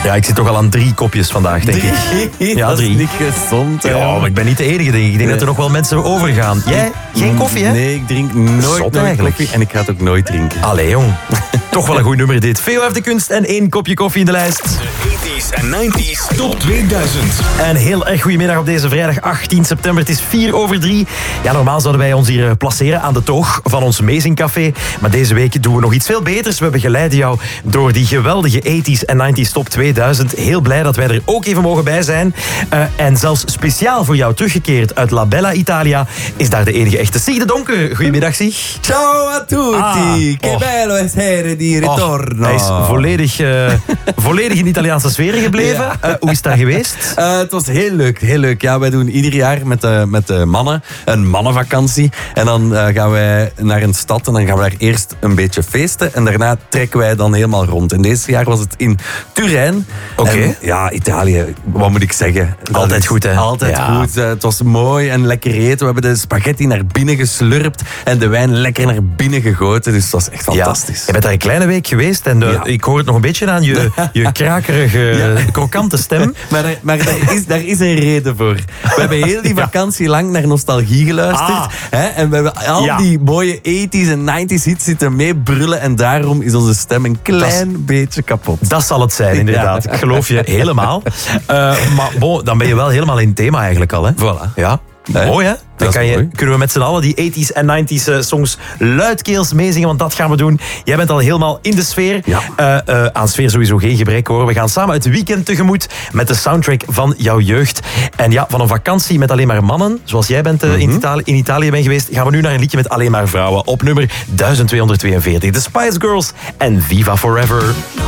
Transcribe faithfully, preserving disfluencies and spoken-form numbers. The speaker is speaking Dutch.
Ja, ik zit toch al aan drie kopjes vandaag, denk ik. Drie? Ja, Dat drie. is niet gezond. hè. Ja, maar ik ben niet de enige, denk ik. Ik denk dat er nog wel mensen overgaan. Jij? Geen koffie, hè? Nee, ik drink nooit, Zot nooit eigenlijk. koffie en ik ga het ook nooit drinken. Allee, jong. Toch wel een goed nummer dit. V O F de kunst en één kopje koffie in de lijst. tachtiger en negentiger top tweeduizend. Een heel erg goedemiddag op deze vrijdag achttien september. Het is vier over drie. Ja, normaal zouden wij ons hier placeren aan de toog van ons Amazing Café. Maar deze week doen we nog iets veel beters. We begeleiden jou door die geweldige tachtiger en negentiger top tweeduizend. Heel blij dat wij er ook even mogen bij zijn. Uh, en zelfs speciaal voor jou teruggekeerd uit La Bella Italia is daar de enige echte Sig de Donker. Goedemiddag, Sig. Ciao a tutti! Ah, Che oh. bello essere di ritorno! Oh, hij is volledig, uh, volledig in de Italiaanse sfeer gebleven. Ja. Uh, hoe is het daar geweest? Uh, het was heel leuk, heel leuk. Ja, wij doen ieder jaar met de, met de mannen een mannenvakantie. En dan uh, gaan wij naar een stad en dan gaan we daar eerst een beetje feesten. En daarna trekken wij dan helemaal rond. En deze jaar was het in Turijn. Oké. En ja, Italië, wat moet ik zeggen? Dat Altijd is goed, hè? Altijd Ja. goed. Uh, het was mooi en lekker eten. We hebben de spaghetti naar binnen geslurpt en de wijn lekker naar binnen gegoten. Dus het was echt fantastisch. Ja, je bent daar een kleine week geweest en uh, Ja. ik hoor het nog een beetje aan je, je krakerige, Ja. krokante stem. Maar, daar, maar daar, is, daar is een reden voor. We hebben heel die vakantie lang naar nostalgie geluisterd. Ah. Hè, en we hebben al Ja. die mooie tachtiger en negentiger hits zitten meebrullen. En daarom is onze stem een klein beetje kapot. Dat zal het zijn, inderdaad. Ja. Ik geloof je helemaal. Uh, maar bon, dan ben je wel helemaal in het thema eigenlijk al. Hè? Voilà. Ja. Hè? Mooi, hè? Dan Dat is kan je, mooi. kunnen we met z'n allen die tachtiger en negentiger songs luidkeels meezingen, want dat gaan we doen. Jij bent al helemaal in de sfeer. Ja. Uh, uh, aan sfeer sowieso geen gebrek, hoor. We gaan samen het weekend tegemoet met de soundtrack van jouw jeugd. En ja, van een vakantie met alleen maar mannen, zoals jij bent, uh, Mhm. in, Italië, in Italië bent geweest, gaan we nu naar een liedje met alleen maar vrouwen. Op nummer duizend tweehonderdtweeënveertig. De Spice Girls en Viva Forever.